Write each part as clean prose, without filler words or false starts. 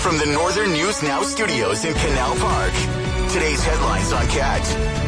From the Northern News Now studios in Canal Park, today's headlines on CAT.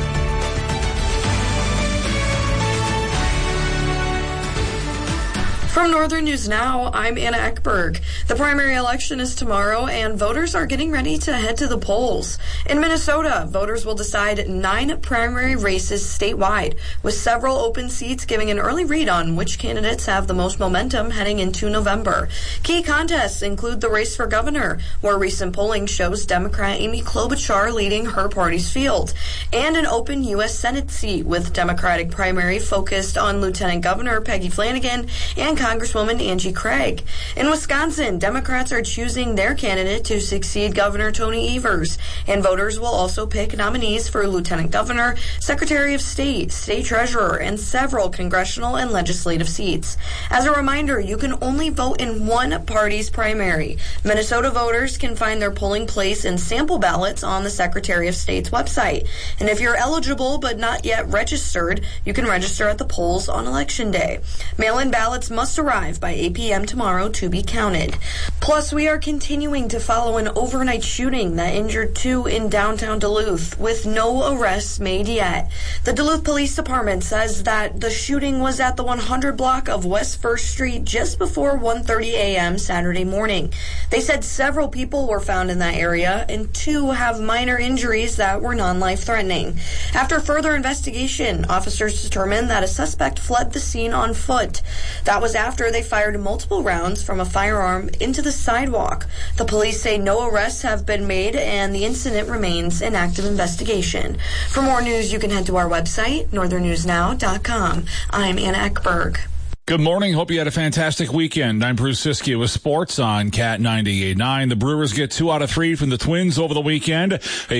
From Northern News Now, I'm Anna Ekberg. The primary election is tomorrow, and voters are getting ready to head to the polls. In Minnesota, voters will decide 9 primary races statewide, with several open seats giving an early read on which candidates have the most momentum heading into November. Key contests include the race for governor, where recent polling shows Democrat Amy Klobuchar leading her party's field, and an open U.S. Senate seat with Democratic primary focused on Lieutenant Governor Peggy Flanagan and Congresswoman Angie Craig. In Wisconsin, Democrats are choosing their candidate to succeed Governor Tony Evers, and voters will also pick nominees for Lieutenant Governor, Secretary of State, State Treasurer, and several congressional and legislative seats. As a reminder, you can only vote in one party's primary. Minnesota voters can find their polling place and sample ballots on the Secretary of State's website. And if you're eligible but not yet registered, you can register at the polls on Election Day. Mail-in ballots must arrive by 8 p.m. tomorrow to be counted. Plus, we are continuing to follow an overnight shooting that injured 2 in downtown Duluth, with no arrests made yet. The Duluth Police Department says that the shooting was at the 100 block of West 1st Street just before 1:30 a.m. Saturday morning. They said several people were found in that area, and 2 have minor injuries that were non-life-threatening. After further investigation, officers determined that a suspect fled the scene on foot. That was after they fired multiple rounds from a firearm into the sidewalk. The police say no arrests have been made and the incident remains an active investigation. For more news, you can head to our website, northernnewsnow.com. I'm Anna Ekberg. Good morning. Hope you had a fantastic weekend. I'm Bruce Siskey with sports on Cat 98.9. The Brewers get 2 out of 3 from the Twins over the weekend. A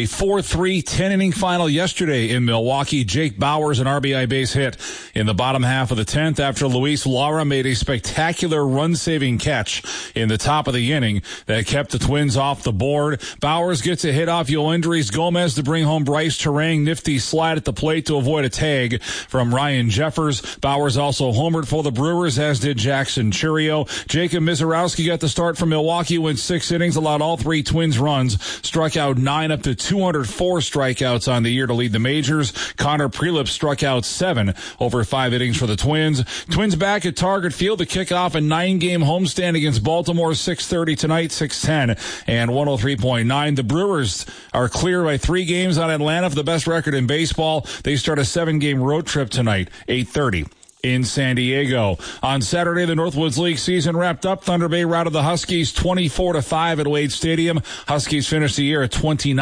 4-3 10-inning final yesterday in Milwaukee. Jake Bauers, an RBI base hit in the bottom half of the 10th after Luis Lara made a spectacular run-saving catch in the top of the inning that kept the Twins off the board. Bauers gets a hit off Yoendrys Gomez to bring home Bryce Terang. Nifty slide at the plate to avoid a tag from Ryan Jeffers. Bauers also homered for the Brewers, as did Jackson Chourio. Jacob Misiorowski got the start from Milwaukee, went 6 innings, allowed all 3 Twins runs, struck out 9 up to 204 strikeouts on the year to lead the majors. Connor Prelip struck out 7 over 5 innings for the Twins. Twins back at Target Field to kick off a 9-game homestand against Baltimore, 6:30 tonight, 610 and 103.9. The Brewers are clear by 3 games on Atlanta for the best record in baseball. They start a 7-game road trip tonight, 8:30. in San Diego. On Saturday, the Northwoods League season wrapped up. Thunder Bay routed the Huskies 24-5 at Wade Stadium. Huskies finished the year at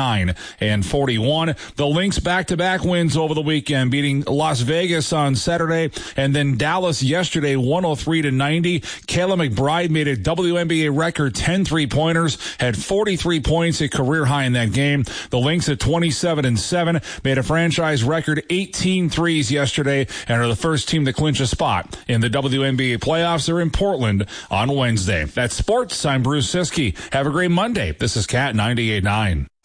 29-41. The Lynx back-to-back wins over the weekend, beating Las Vegas on Saturday and then Dallas yesterday 103-90. Kayla McBride made a WNBA record 10 3-pointers, had 43 points, a career high in that game. The Lynx at 27-7 made a franchise record 18 threes yesterday and are the first team to clinch a spot in the WNBA playoffs. They're in Portland on Wednesday. That's sports. I'm Bruce Siskey. Have a great Monday. This is Cat 98.9.